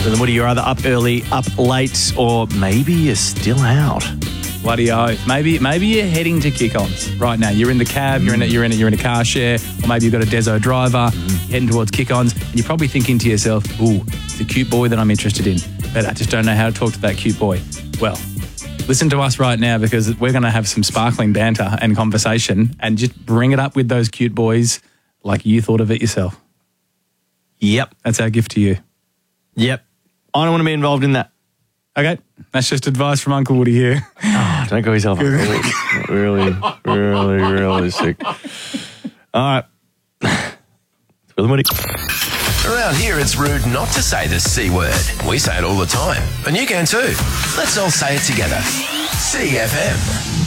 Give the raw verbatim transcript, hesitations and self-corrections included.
Then what are you either up early, up late, or maybe you're still out? Bloody oath. Maybe maybe you're heading to kick-ons right now. You're in the cab, you're in a, you're in a, you're in a car share, or maybe you've got a Deso driver, mm. heading towards kick-ons, and you're probably thinking to yourself, ooh, it's a cute boy that I'm interested in, but I just don't know how to talk to that cute boy. Well, listen to us right now, because we're going to have some sparkling banter and conversation and just bring it up with those cute boys like you thought of it yourself. Yep. That's our gift to you. Yep. I don't want to be involved in that. Okay, that's just advice from Uncle Woody here. Oh, don't call yourself Uncle Woody. Really, really, really sick. All right. It's Will and Woody. Around here, it's rude not to say the C word. We say it all the time. And you can too. Let's all say it together. C F M.